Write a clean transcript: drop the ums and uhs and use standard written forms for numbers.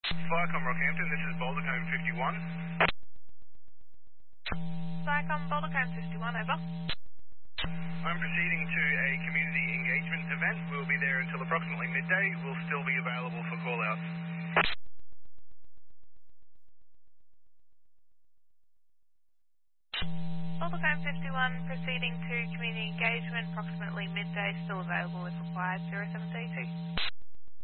Flycom Rockhampton, this is Bouldercombe 51. Flycom Bouldercombe 51, over. I'm proceeding to a community engagement event. We'll be there until approximately midday. We'll still be available for call-outs. Bouldercombe 51, proceeding to community engagement, approximately midday, still available if required, 0732.